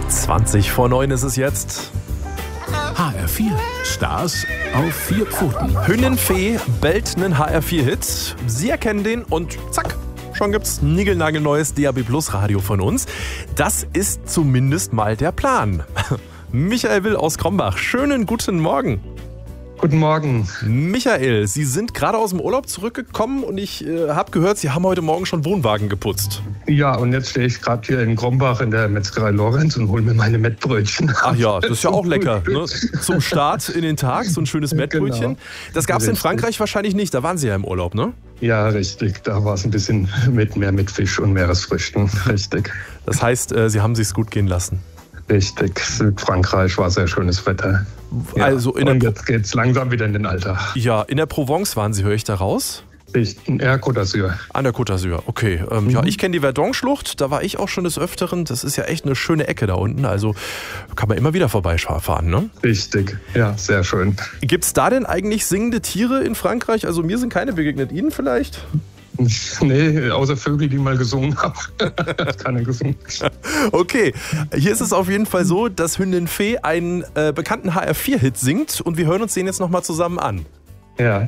8:20 ist es jetzt. HR4, Stars auf 4 Pfoten. Hünnenfee bellt einen HR4-Hit. Sie erkennen den und zack, schon gibt's ein niegelnagelneues DAB+ Radio von uns. Das ist zumindest mal der Plan. Michael Will aus Krombach, schönen guten Morgen. Guten Morgen. Michael, Sie sind gerade aus dem Urlaub zurückgekommen und ich habe gehört, Sie haben heute Morgen schon Wohnwagen geputzt. Ja, und jetzt stehe ich gerade hier in Krombach in der Metzgerei Lorenz und hole mir meine Mettbrötchen. Ach ja, das ist ja auch lecker. Ne? Zum Start in den Tag, so ein schönes Mettbrötchen. Genau. Das gab es in Frankreich wahrscheinlich nicht, da waren Sie ja im Urlaub, ne? Ja, richtig. Da war es ein bisschen mehr mit Fisch und Meeresfrüchten, richtig. Das heißt, Sie haben sich's gut gehen lassen. Richtig, Südfrankreich war sehr schönes Wetter. Ja. Also und jetzt geht's langsam wieder in den Alltag. Ja, in der Provence waren Sie, höre ich da raus? Côte d'Azur. An der Côte d'Azur, okay. Ja, ich kenne die Verdun-Schlucht, da war ich auch schon des Öfteren. Das ist ja echt eine schöne Ecke da unten, also kann man immer wieder vorbeifahren, ne? Richtig, ja, sehr schön. Gibt's da denn eigentlich singende Tiere in Frankreich? Also mir sind keine begegnet, Ihnen vielleicht? Nee, außer Vögel, die mal gesungen haben. Hat keiner gesungen. Okay, hier ist es auf jeden Fall so, dass Hünnenfee einen bekannten HR4-Hit singt und wir hören uns den jetzt nochmal zusammen an. Ja.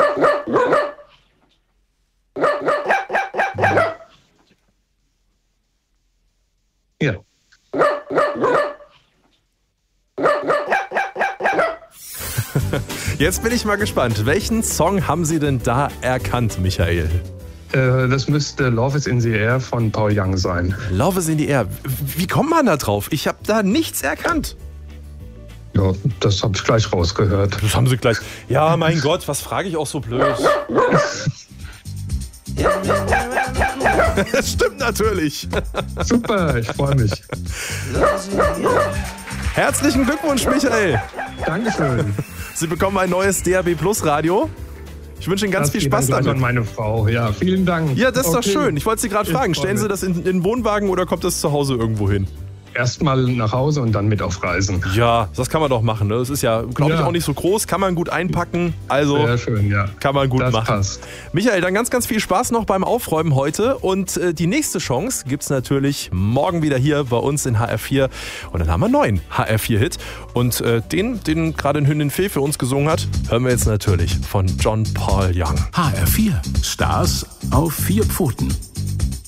Ja. Jetzt bin ich mal gespannt. Welchen Song haben Sie denn da erkannt, Michael? Das müsste Love is in the Air von Paul Young sein. Love is in the Air. Wie kommt man da drauf? Ich habe da nichts erkannt. Ja, das habe ich gleich rausgehört. Das haben Sie gleich. Ja, mein Gott, was frage ich auch so blöd? Das stimmt natürlich. Super, ich freue mich. Herzlichen Glückwunsch, Michael. Dankeschön. Sie bekommen ein neues DAB+ Radio. Ich wünsche Ihnen ganz viel Spaß damit. An meine Frau. Ja, vielen Dank. Ja, das ist doch schön. Ich wollte Sie gerade fragen, stellen Sie das in den Wohnwagen oder kommt das zu Hause irgendwo hin? Erstmal nach Hause und dann mit auf Reisen. Ja, das kann man doch machen. Ne? Das ist ja, glaube ich, auch nicht so groß. Kann man gut einpacken. Also sehr schön, ja. Kann man gut das machen. Passt. Michael, dann ganz, ganz viel Spaß noch beim Aufräumen heute. Und die nächste Chance gibt es natürlich morgen wieder hier bei uns in HR4. Und dann haben wir einen neuen HR4-Hit. Und den gerade in Hünnenfee für uns gesungen hat, hören wir jetzt natürlich von John Paul Young. HR4, Stars auf 4 Pfoten.